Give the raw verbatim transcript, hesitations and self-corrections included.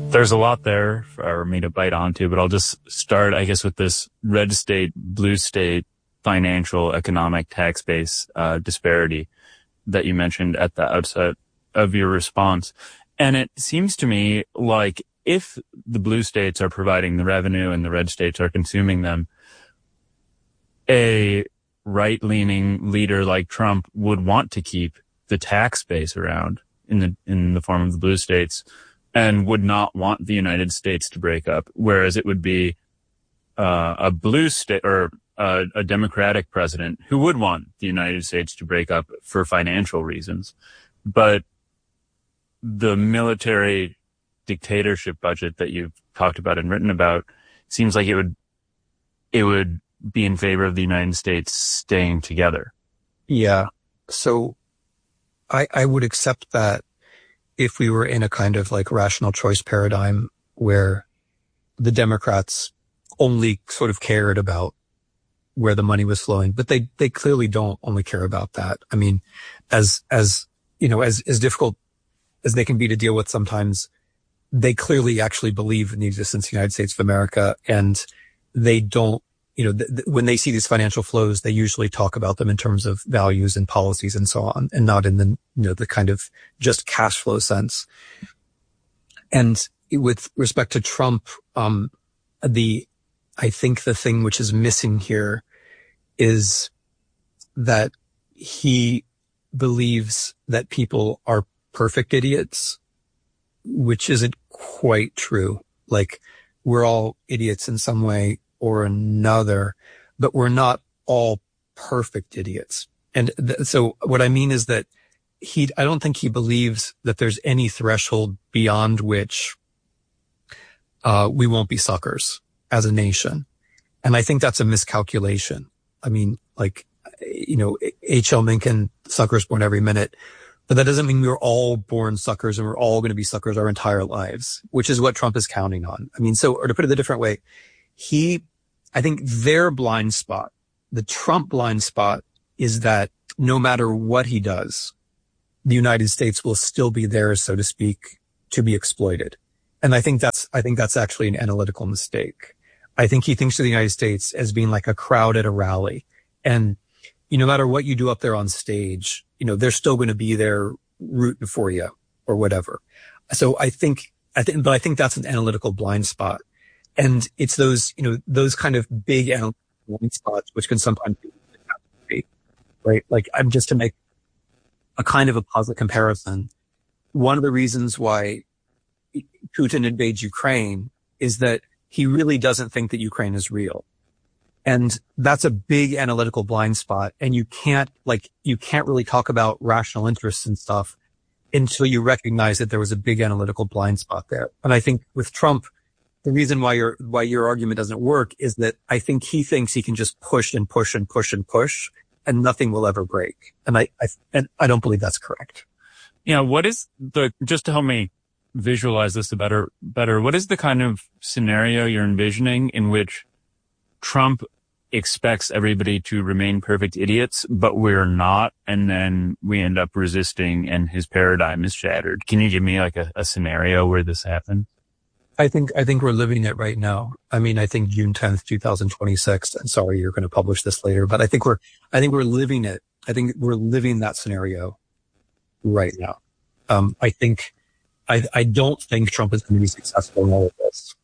There's a lot there for me to bite onto, but I'll just start, I guess, with this red state, blue state financial, economic, tax base uh, disparity that you mentioned at the outset of your response. And it seems to me like if the blue states are providing the revenue and the red states are consuming them, a right-leaning leader like Trump would want to keep the tax base around in the in the form of the blue states and would not want the United States to break up, whereas it would be uh, a blue state or uh, a Democratic president who would want the United States to break up for financial reasons. But the military dictatorship budget that you've talked about and written about seems like it would it would be in favor of the United States staying together. Yeah. So I, I would accept that if we were in a kind of like rational choice paradigm where the Democrats only sort of cared about where the money was flowing, but they, they clearly don't only care about that. I mean, as, as, you know, as, as difficult as they can be to deal with sometimes, they clearly actually believe in the existence of the United States of America, and they don't, you know, th- th- when they see these financial flows, they usually talk about them in terms of values and policies and so on, and not in the, you know, the kind of just cash flow sense. And with respect to Trump, um, the, I think the thing which is missing here is that he believes that people are perfect idiots, which isn't quite true. Like, we're all idiots in some way or another, but we're not all perfect idiots. And th- so what I mean is that he, I don't think he believes that there's any threshold beyond which, uh, we won't be suckers as a nation. And I think that's a miscalculation. I mean, like, you know, H L Mencken, suckers born every minute, but that doesn't mean we're all born suckers and we're all going to be suckers our entire lives, which is what Trump is counting on. I mean, so, or to put it a different way, he, I think their blind spot, the Trump blind spot, is that no matter what he does, the United States will still be there, so to speak, to be exploited. And I think that's, I think that's actually an analytical mistake. I think he thinks of the United States as being like a crowd at a rally. And you know, no matter what you do up there on stage, you know, they're still going to be there rooting for you or whatever. So I think, I think, but I think that's an analytical blind spot. And it's those, you know, those kind of big analytical blind spots, which can sometimes be, right? Like, I'm just to make a kind of a positive comparison. One of the reasons why Putin invades Ukraine is that he really doesn't think that Ukraine is real. And that's a big analytical blind spot. And you can't, like, you can't really talk about rational interests and stuff until you recognize that there was a big analytical blind spot there. And I think with Trump, the reason why your, why your argument doesn't work is that I think he thinks he can just push and push and push and push and nothing will ever break. And I, I, and I don't believe that's correct. Yeah. What is the, just to help me visualize this a better, better, what is the kind of scenario you're envisioning in which Trump expects everybody to remain perfect idiots, but we're not, and then we end up resisting and his paradigm is shattered? Can you give me like a, a scenario where this happened? I think, I think we're living it right now. I mean, I think June tenth, twenty twenty-six, and sorry, you're going to publish this later, but I think we're, I think we're living it. I think we're living that scenario right now. Um, I think, I, I don't think Trump is going to be successful in all of this.